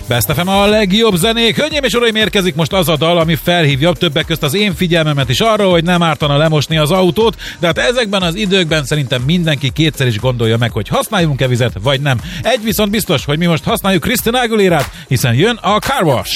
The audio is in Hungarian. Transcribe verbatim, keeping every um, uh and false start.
Best ef em a legjobb zenék. Hölgyeim és uraim, érkezik most az a dal, ami felhívja többek közt az én figyelmemet is arra, hogy nem ártana lemosni az autót, de hát ezekben az időkben szerintem mindenki kétszer is gondolja meg, hogy használjunk-e vizet, vagy nem. Egy viszont biztos, hogy mi most használjuk Christina Aguilérát, hiszen jön a Car Wash.